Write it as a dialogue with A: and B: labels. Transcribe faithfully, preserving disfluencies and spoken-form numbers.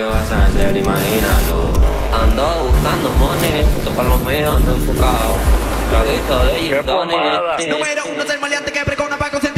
A: ¿Qué vas a hacer? Imagínalo. Ando buscando money, esto para los míos ando enfocado. Traguito de gin tonic.
B: Número uno es el maleante que pregona para conseguir